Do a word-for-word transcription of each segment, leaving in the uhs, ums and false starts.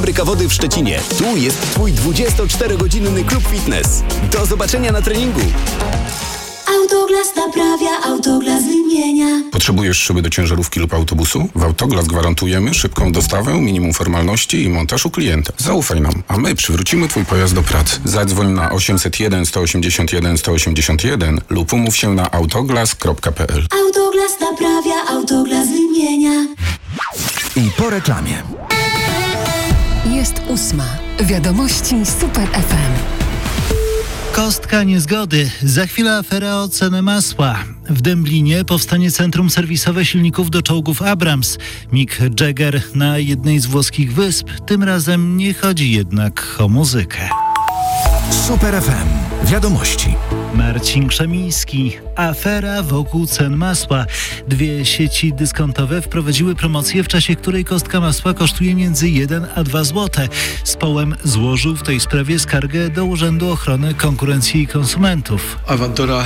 Fabryka Wody w Szczecinie. Tu jest Twój dwudziestoczterogodzinny klub fitness. Do zobaczenia na treningu. Autoglas naprawia, Autoglas wymienia. Potrzebujesz szyby do ciężarówki lub autobusu? W Autoglas gwarantujemy szybką dostawę, minimum formalności i montaż u klienta. Zaufaj nam, a my przywrócimy Twój pojazd do pracy. Zadzwoń na osiemset jeden, sto osiemdziesiąt jeden, sto osiemdziesiąt jeden lub umów się na autoglas kropka p l. Autoglas naprawia, Autoglas wymienia. I po reklamie. Jest ósma. Wiadomości Super F M. Kostka niezgody. Za chwilę afera o cenę masła. W Dęblinie powstanie centrum serwisowe silników do czołgów Abrams. Mick Jagger na jednej z włoskich wysp. Tym razem nie chodzi jednak o muzykę. Super F M. Wiadomości. Marcin Krzemiński. Afera wokół cen masła. Dwie sieci dyskontowe wprowadziły promocję, w czasie której kostka masła kosztuje między jeden a dwa złote. Społem złożył w tej sprawie skargę do Urzędu Ochrony Konkurencji i Konsumentów. Awantura,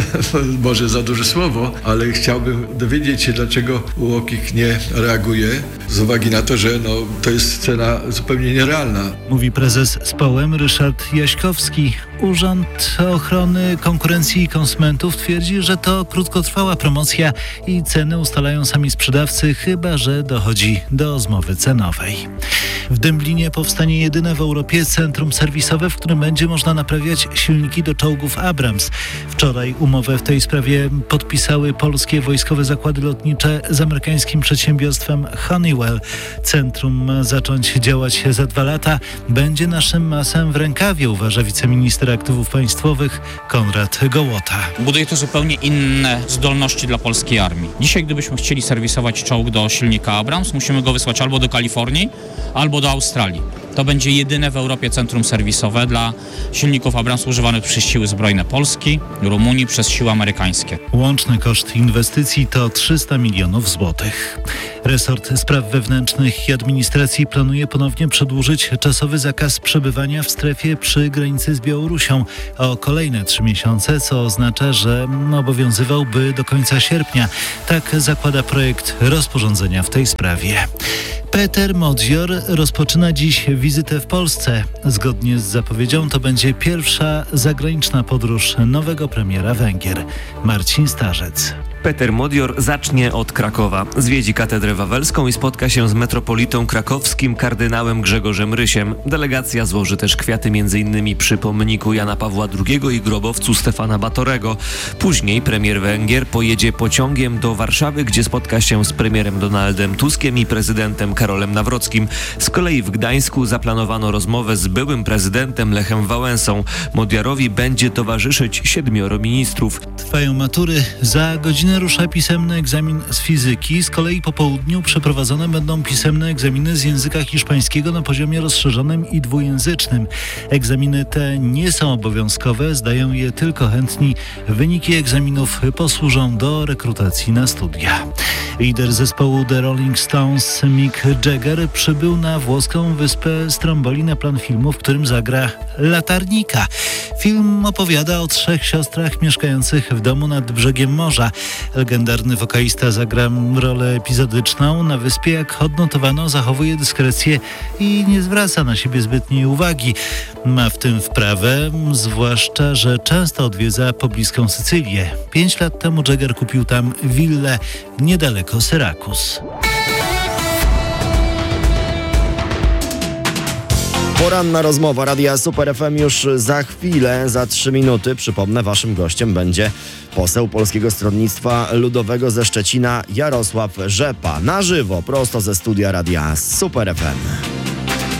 może za duże słowo, ale chciałbym dowiedzieć się, dlaczego UOKiK nie reaguje, z uwagi na to, że no, to jest cena zupełnie nierealna. Mówi prezes Społem Ryszard Jaśkowski. Urząd Ochrony Konkurencji i Konsumentów twierdzi, że to krótkotrwała promocja i ceny ustalają sami sprzedawcy, chyba że dochodzi do zmowy cenowej. W Dęblinie powstanie jedyne w Europie centrum serwisowe, w którym będzie można naprawiać silniki do czołgów Abrams. Wczoraj umowę w tej sprawie podpisały polskie wojskowe zakłady lotnicze z amerykańskim przedsiębiorstwem Honeywell. Centrum ma zacząć działać za dwa lata. Będzie naszym masem w rękawie, uważa wiceminister aktywów państwowych Konrad Gołota. Buduje to zupełnie inne zdolności dla polskiej armii. Dzisiaj, gdybyśmy chcieli serwisować czołg do silnika Abrams, musimy go wysłać albo do Kalifornii, albo do Australii. To będzie jedyne w Europie centrum serwisowe dla silników Abrams używanych przez siły zbrojne Polski, Rumunii, przez siły amerykańskie. Łączny koszt inwestycji to trzysta milionów złotych. Resort Spraw Wewnętrznych i Administracji planuje ponownie przedłużyć czasowy zakaz przebywania w strefie przy granicy z Białorusią o kolejne trzy miesiące, co oznacza, że obowiązywałby do końca sierpnia. Tak zakłada projekt rozporządzenia w tej sprawie. Peter Modzior rozpoczyna dziś wizytę w Polsce. Zgodnie z zapowiedzią to będzie pierwsza zagraniczna podróż nowego premiera Węgier. Marcin Starzec. Peter Modzior zacznie od Krakowa. Zwiedzi Katedrę Wawelską i spotka się z metropolitą krakowskim kardynałem Grzegorzem Rysiem. Delegacja złoży też kwiaty m.in. przy pomniku Jana Pawła drugiego i grobowcu Stefana Batorego. Później premier Węgier pojedzie pociągiem do Warszawy, gdzie spotka się z premierem Donaldem Tuskiem i prezydentem Karolem Nawrockim. Z kolei w Gdańsku zaplanowano rozmowę z byłym prezydentem Lechem Wałęsą. Modiarowi będzie towarzyszyć siedmioro ministrów. Trwają matury. Za godzinę rusza pisemny egzamin z fizyki. Z kolei po południu przeprowadzone będą pisemne egzaminy z języka hiszpańskiego na poziomie rozszerzonym i dwujęzycznym. Egzaminy te nie są obowiązkowe, zdają je tylko chętni. Wyniki egzaminów posłużą do rekrutacji na studia. Lider zespołu The Rolling Stones Mick Jagger przybył na włoską wyspę Stromboli na plan filmu, w którym zagra latarnika. Film opowiada o trzech siostrach mieszkających w domu nad brzegiem morza. Legendarny wokalista zagra rolę epizodyczną. Na wyspie, jak odnotowano, zachowuje dyskrecję i nie zwraca na siebie zbytniej uwagi. Ma w tym wprawę, zwłaszcza że często odwiedza pobliską Sycylię. Pięć lat temu Jagger kupił tam willę niedaleko Syrakus. Poranna rozmowa Radia Super F M już za chwilę, za trzy minuty. Przypomnę, waszym gościem będzie poseł Polskiego Stronnictwa Ludowego ze Szczecina Jarosław Rzepa. Na żywo, prosto ze studia Radia Super F M.